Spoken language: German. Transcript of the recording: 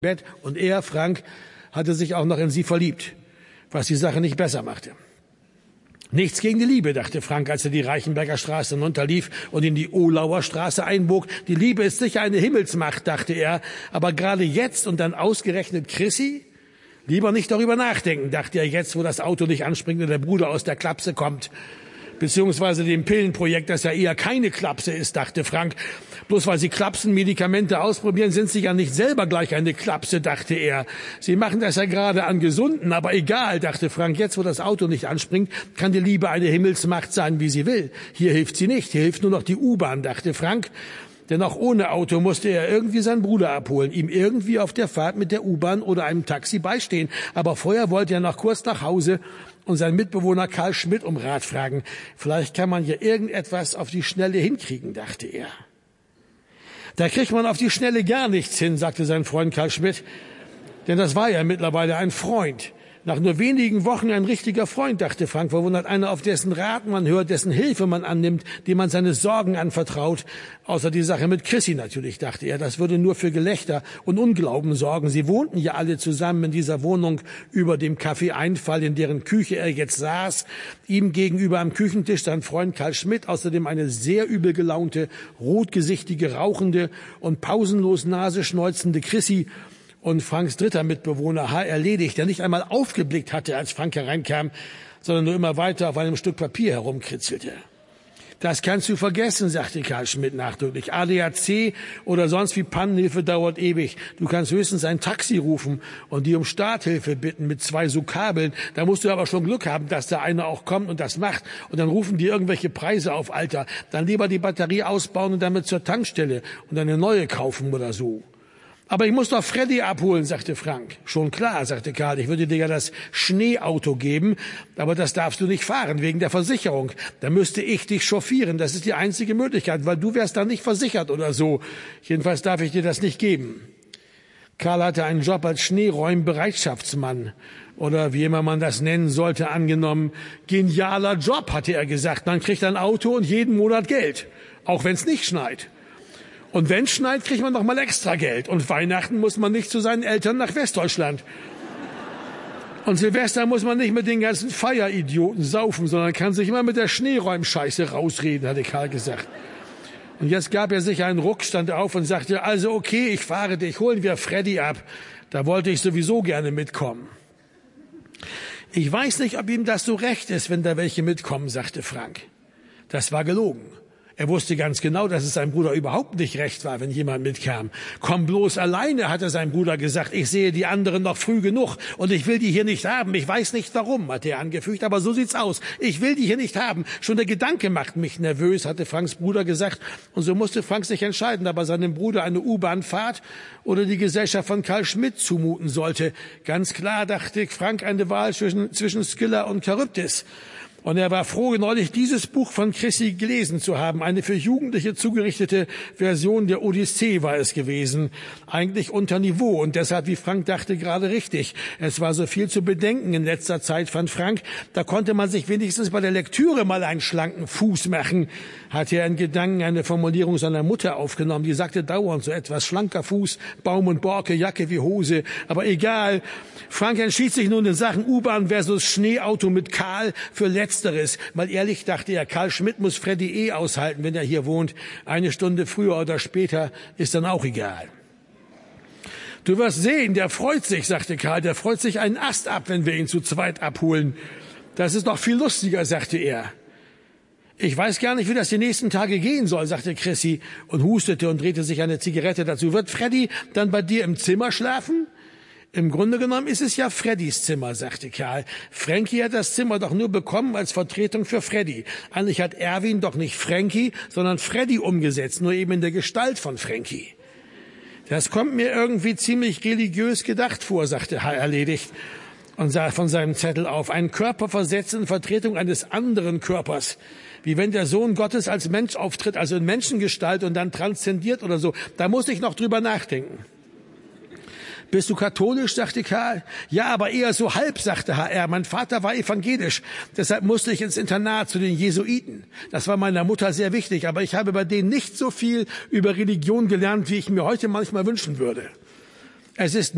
Bett und er, Frank, hatte sich auch noch in sie verliebt, was die Sache nicht besser machte. Nichts gegen die Liebe, dachte Frank, als er die Reichenberger Straße hinunterlief und in die Ohlauer Straße einbog. Die Liebe ist sicher eine Himmelsmacht, dachte er, aber gerade jetzt und dann ausgerechnet Chrissy? Lieber nicht darüber nachdenken, dachte er jetzt, wo das Auto nicht anspringt und der Bruder aus der Klapse kommt. Beziehungsweise dem Pillenprojekt, das ja eher keine Klapse ist, dachte Frank. Bloß weil sie Klapsenmedikamente ausprobieren, sind sie ja nicht selber gleich eine Klapse, dachte er. Sie machen das ja gerade an Gesunden, aber egal, dachte Frank. Jetzt, wo das Auto nicht anspringt, kann die Liebe eine Himmelsmacht sein, wie sie will. Hier hilft sie nicht, hier hilft nur noch die U-Bahn, dachte Frank. Denn auch ohne Auto musste er irgendwie seinen Bruder abholen, ihm irgendwie auf der Fahrt mit der U-Bahn oder einem Taxi beistehen. Aber vorher wollte er noch kurz nach Hause und seinen Mitbewohner Karl Schmidt um Rat fragen. Vielleicht kann man hier irgendetwas auf die Schnelle hinkriegen, dachte er. Da kriegt man auf die Schnelle gar nichts hin, sagte sein Freund Karl Schmidt. Denn das war ja mittlerweile ein Freund. Nach nur wenigen Wochen ein richtiger Freund, dachte Frank, verwundert, einer, auf dessen Rat man hört, dessen Hilfe man annimmt, dem man seine Sorgen anvertraut. Außer die Sache mit Chrissy natürlich, dachte er. Das würde nur für Gelächter und Unglauben sorgen. Sie wohnten ja alle zusammen in dieser Wohnung über dem Café Einfall, in deren Küche er jetzt saß. Ihm gegenüber am Küchentisch sein Freund Karl Schmidt, außerdem eine sehr übel gelaunte, rotgesichtige, rauchende und pausenlos Nase schneuzende Chrissy. Und Franks dritter Mitbewohner, H. Erledigt, der nicht einmal aufgeblickt hatte, als Frank hereinkam, sondern nur immer weiter auf einem Stück Papier herumkritzelte. Das kannst du vergessen, sagte Karl Schmidt nachdrücklich. ADAC oder sonst wie Pannenhilfe dauert ewig. Du kannst höchstens ein Taxi rufen und die um Starthilfe bitten mit 2 so Kabeln. Da musst du aber schon Glück haben, dass da einer auch kommt und das macht. Und dann rufen die irgendwelche Preise auf, Alter. Dann lieber die Batterie ausbauen und damit zur Tankstelle und eine neue kaufen oder so. Aber ich muss doch Freddy abholen, sagte Frank. Schon klar, sagte Karl, ich würde dir ja das Schneeauto geben, aber das darfst du nicht fahren, wegen der Versicherung. Da müsste ich dich chauffieren, das ist die einzige Möglichkeit, weil du wärst dann nicht versichert oder so. Jedenfalls darf ich dir das nicht geben. Karl hatte einen Job als Schneeräumbereitschaftsmann oder wie immer man das nennen sollte, angenommen. Genialer Job, hatte er gesagt. Man kriegt ein Auto und jeden Monat Geld, auch wenn es nicht schneit. Und wenn es schneit, kriegt man noch mal extra Geld. Und Weihnachten muss man nicht zu seinen Eltern nach Westdeutschland. Und Silvester muss man nicht mit den ganzen Feieridioten saufen, sondern kann sich immer mit der Schneeräumscheiße rausreden, hatte Karl gesagt. Und jetzt gab er sich einen Ruck, stand auf und sagte, also okay, ich fahre dich, holen wir Freddy ab. Da wollte ich sowieso gerne mitkommen. Ich weiß nicht, ob ihm das so recht ist, wenn da welche mitkommen, sagte Frank. Das war gelogen. Er wusste ganz genau, dass es seinem Bruder überhaupt nicht recht war, wenn jemand mitkam. Komm bloß alleine, hatte sein Bruder gesagt. Ich sehe die anderen noch früh genug und ich will die hier nicht haben. Ich weiß nicht warum, hatte er angefügt, aber so sieht's aus. Ich will die hier nicht haben. Schon der Gedanke macht mich nervös, hatte Franks Bruder gesagt. Und so musste Frank sich entscheiden, ob er seinem Bruder eine U-Bahn-Fahrt oder die Gesellschaft von Karl Schmidt zumuten sollte. Ganz klar, dachte Frank, eine Wahl zwischen Scylla und Charybdis. Und er war froh, neulich dieses Buch von Chrissy gelesen zu haben. Eine für Jugendliche zugerichtete Version der Odyssee war es gewesen. Eigentlich unter Niveau und deshalb, wie Frank dachte, gerade richtig. Es war so viel zu bedenken in letzter Zeit, fand Frank. Da konnte man sich wenigstens bei der Lektüre mal einen schlanken Fuß machen. Hatte er in Gedanken eine Formulierung seiner Mutter aufgenommen. Die sagte dauernd so etwas. Schlanker Fuß, Baum und Borke, Jacke wie Hose. Aber egal. Frank entschied sich nun in Sachen U-Bahn versus Schneeauto mit Karl für Letzteres. Mal ehrlich, dachte er, Karl Schmidt muss Freddy aushalten, wenn er hier wohnt. Eine Stunde früher oder später ist dann auch egal. Du wirst sehen, der freut sich, sagte Karl. Der freut sich einen Ast ab, wenn wir ihn zu zweit abholen. Das ist doch viel lustiger, sagte er. Ich weiß gar nicht, wie das die nächsten Tage gehen soll, sagte Chrissy und hustete und drehte sich eine Zigarette dazu. Wird Freddy dann bei dir im Zimmer schlafen? Im Grunde genommen ist es ja Freddys Zimmer, sagte Karl. Frankie hat das Zimmer doch nur bekommen als Vertretung für Freddy. Eigentlich hat Erwin doch nicht Frankie, sondern Freddy umgesetzt, nur eben in der Gestalt von Frankie. Das kommt mir irgendwie ziemlich religiös gedacht vor, sagte H. Erledigt und sah von seinem Zettel auf. Ein Körper versetzt in Vertretung eines anderen Körpers. Wie wenn der Sohn Gottes als Mensch auftritt, also in Menschengestalt und dann transzendiert oder so. Da muss ich noch drüber nachdenken. Bist du katholisch, sagte Karl. Ja, aber eher so halb, sagte HR. Mein Vater war evangelisch. Deshalb musste ich ins Internat zu den Jesuiten. Das war meiner Mutter sehr wichtig, aber ich habe bei denen nicht so viel über Religion gelernt, wie ich mir heute manchmal wünschen würde. Es ist